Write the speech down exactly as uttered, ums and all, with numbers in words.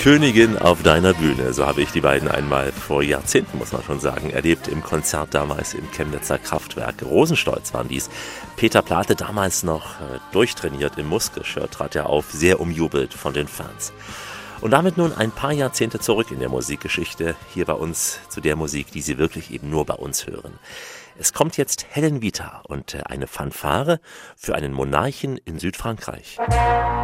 Königin auf deiner Bühne. So habe ich die beiden einmal vor Jahrzehnten, muss man schon sagen, erlebt im Konzert damals im Chemnitzer Kraftwerk. Rosenstolz waren dies. Peter Plate, damals noch äh, durchtrainiert im Muskelshirt, trat er auf, sehr umjubelt von den Fans. Und damit nun ein paar Jahrzehnte zurück in der Musikgeschichte, hier bei uns zu der Musik, die Sie wirklich eben nur bei uns hören. Es kommt jetzt Helen Vita und eine Fanfare für einen Monarchen in Südfrankreich.